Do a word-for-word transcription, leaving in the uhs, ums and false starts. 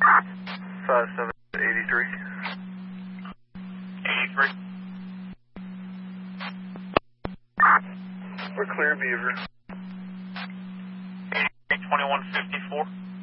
five seven eighty-three. eighty-three. We're clear, Beaver. twenty-one fifty-four.